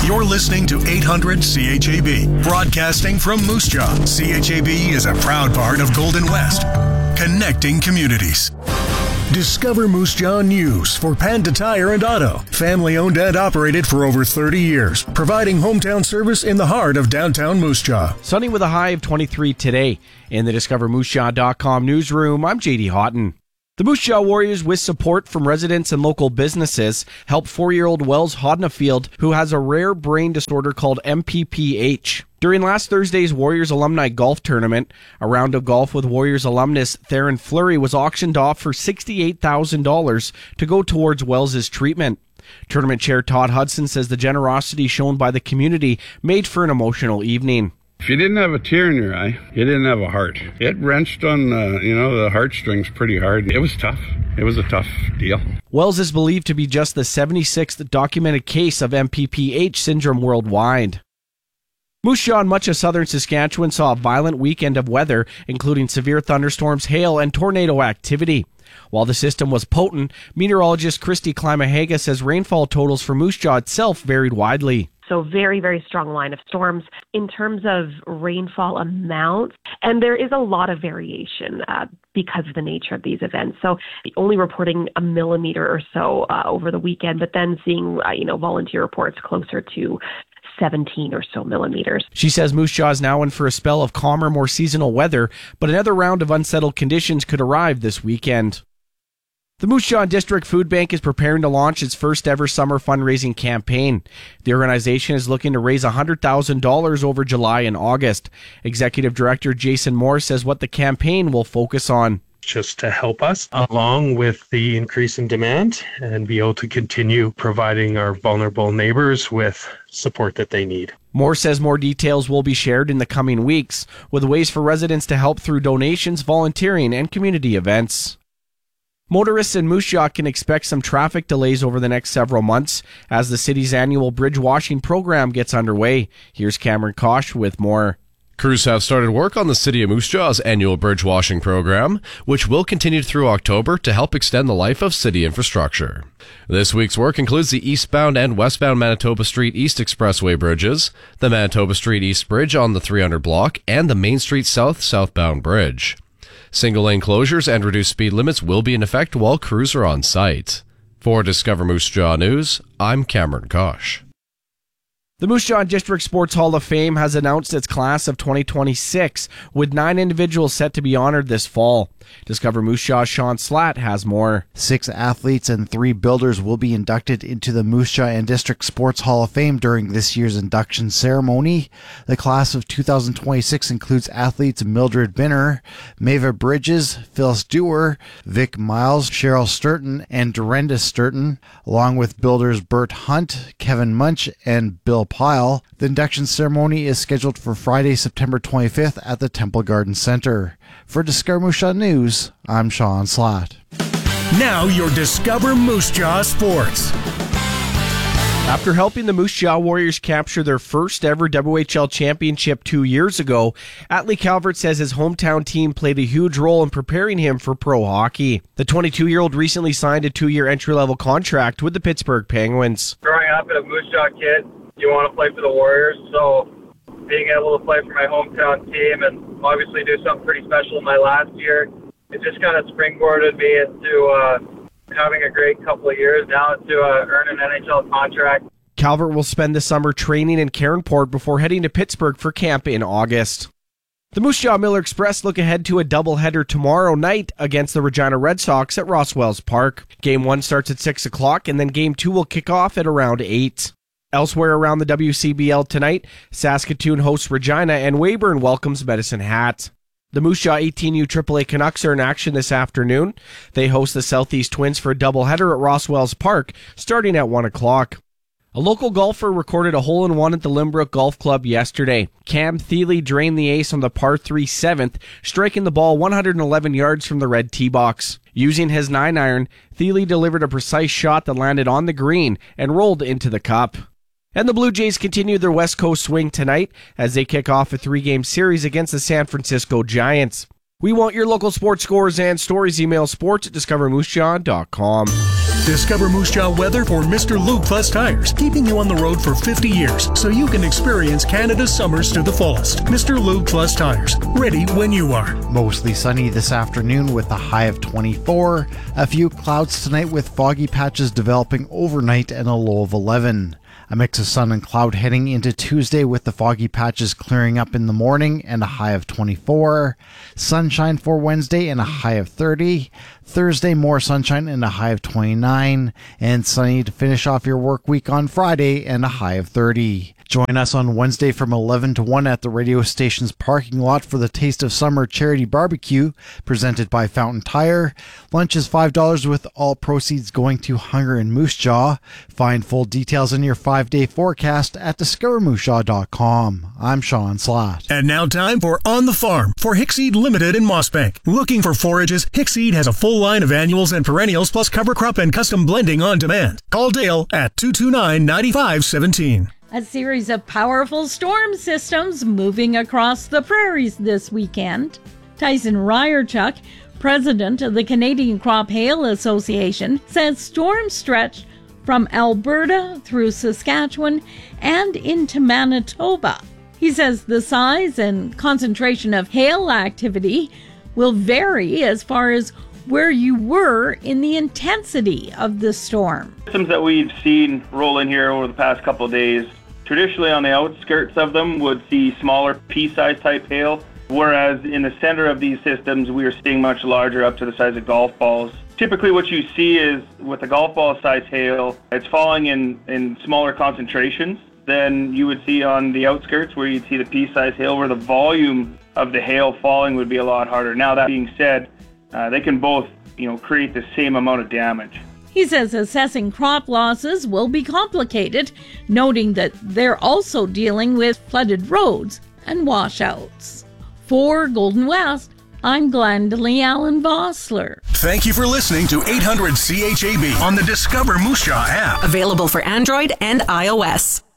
You're listening to 800 CHAB, broadcasting from Moose Jaw. CHAB is a proud part of Golden West, connecting communities. Discover Moose Jaw News for Panda Tire and Auto. Family owned and operated for over 30 years, providing hometown service in the heart of downtown Moose Jaw. Sunny with a high of 23 today. In the DiscoverMooseJaw.com newsroom, I'm JD Houghton. The Moose Jaw Warriors, with support from residents and local businesses, helped 4-year-old Wells Hodnafield, who has a rare brain disorder called MPPH. During last Thursday's Warriors Alumni Golf Tournament, a round of golf with Warriors alumnus Theron Fleury was auctioned off for $68,000 to go towards Wells' treatment. Tournament Chair Todd Hudson says the generosity shown by the community made for an emotional evening. If you didn't have a tear in your eye, you didn't have a heart. It wrenched on, the heartstrings pretty hard. It was tough. It was a tough deal. Wells is believed to be just the 76th documented case of MPPH syndrome worldwide. Moose Jaw and much of southern Saskatchewan saw a violent weekend of weather, including severe thunderstorms, hail, and tornado activity. While the system was potent, meteorologist Christy Climahaga says rainfall totals for Moose Jaw itself varied widely. So very, very strong line of storms in terms of rainfall amounts. And there is a lot of variation because of the nature of these events. So only reporting a millimeter or so over the weekend, but then seeing, volunteer reports closer to 17 or so millimeters. She says Moose Jaw is now in for a spell of calmer, more seasonal weather, but another round of unsettled conditions could arrive this weekend. The Moose Jaw District Food Bank is preparing to launch its first ever summer fundraising campaign. The organization is looking to raise $100,000 over July and August. Executive Director Jason Moore says what the campaign will focus on. Just to help us along with the increase in demand and be able to continue providing our vulnerable neighbors with support that they need. Moore says more details will be shared in the coming weeks, with ways for residents to help through donations, volunteering, and community events. Motorists in Moose Jaw can expect some traffic delays over the next several months as the city's annual bridge washing program gets underway. Here's Cameron Kosh with more. Crews have started work on the City of Moose Jaw's annual bridge washing program, which will continue through October to help extend the life of city infrastructure. This week's work includes the eastbound and westbound Manitoba Street East Expressway bridges, the Manitoba Street East Bridge on the 300 block, and the Main Street South southbound bridge. Single-lane closures and reduced speed limits will be in effect while crews are on site. For Discover Moose Jaw News, I'm Cameron Kosh. The Moose Jaw District Sports Hall of Fame has announced its class of 2026, with 9 individuals set to be honored this fall. Discover Moose Jaw's Sean Slatt has more. 6 athletes and 3 builders will be inducted into the Moose Jaw and District Sports Hall of Fame during this year's induction ceremony. The class of 2026 includes athletes Mildred Binner, Mava Bridges, Phil Stewart, Vic Miles, Cheryl Sturton, and Dorinda Sturton, along with builders Bert Hunt, Kevin Munch, and Bill Pyle. The induction ceremony is scheduled for Friday, September 25th at the Temple Garden Center. For Discover Moose Jaw News, I'm Sean Slatt. Now your Discover Moose Jaw Sports. After helping the Moose Jaw Warriors capture their first ever WHL championship 2 years ago, Atlee Calvert says his hometown team played a huge role in preparing him for pro hockey. The 22-year-old recently signed a 2-year entry-level contract with the Pittsburgh Penguins. Growing up as a Moose Jaw kid, you want to play for the Warriors, so being able to play for my hometown team and obviously do something pretty special in my last year, it just kind of springboarded me into having a great couple of years now to earn an NHL contract. Calvert will spend the summer training in Cairnport before heading to Pittsburgh for camp in August. The Moose Jaw Miller Express look ahead to a doubleheader tomorrow night against the Regina Red Sox at Rosswells Park. Game 1 starts at 6 o'clock, and then Game 2 will kick off at around 8. Elsewhere around the WCBL tonight, Saskatoon hosts Regina and Weyburn welcomes Medicine Hat. The Moose Jaw 18U AAA Canucks are in action this afternoon. They host the Southeast Twins for a doubleheader at Rosswells Park starting at 1 o'clock. A local golfer recorded a hole-in-one at the Limbrook Golf Club yesterday. Cam Thiele drained the ace on the par 3 7th, striking the ball 111 yards from the red tee box. Using his 9-iron, Thiele delivered a precise shot that landed on the green and rolled into the cup. And the Blue Jays continue their West Coast swing tonight as they kick off a 3-game series against the San Francisco Giants. We want your local sports scores and stories. Email sports@discovermoosejaw.com. Discover Moose Jaw weather for Mr. Lube Plus Tires, keeping you on the road for 50 years so you can experience Canada's summers to the fullest. Mr. Lube Plus Tires, ready when you are. Mostly sunny this afternoon with a high of 24. A few clouds tonight with foggy patches developing overnight and a low of 11. A mix of sun and cloud heading into Tuesday with the foggy patches clearing up in the morning and a high of 24. Sunshine for Wednesday and a high of 30. Thursday, more sunshine and a high of 29. And sunny to finish off your work week on Friday and a high of 30. Join us on Wednesday from 11 to 1 at the radio station's parking lot for the Taste of Summer Charity Barbecue, presented by Fountain Tire. Lunch is $5 with all proceeds going to Hunger in Moose Jaw. Find full details in your 5-day forecast at discovermoosejaw.com. I'm Sean Slott. And now time for On the Farm for Hickseed Limited in Mossbank. Looking for forages? Hickseed has a full line of annuals and perennials plus cover crop and custom blending on demand. Call Dale at 229-9517. A series of powerful storm systems moving across the prairies this weekend. Tyson Ryerchuk, president of the Canadian Crop Hail Association, says storms stretch from Alberta through Saskatchewan and into Manitoba. He says the size and concentration of hail activity will vary as far as where you were in the intensity of the storm. Systems that we've seen roll in here over the past couple of days, traditionally on the outskirts of them would see smaller pea-sized type hail, whereas in the center of these systems we are seeing much larger, up to the size of golf balls. Typically what you see is with the golf ball size hail, it's falling in smaller concentrations than you would see on the outskirts where you'd see the pea-sized hail, where the volume of the hail falling would be a lot harder. Now that being said, they can both, create the same amount of damage. He says assessing crop losses will be complicated, noting that they're also dealing with flooded roads and washouts. For Golden West, I'm Glendalee Allen Vossler. Thank you for listening to 800 CHAB on the Discover Moose Jaw app. Available for Android and iOS.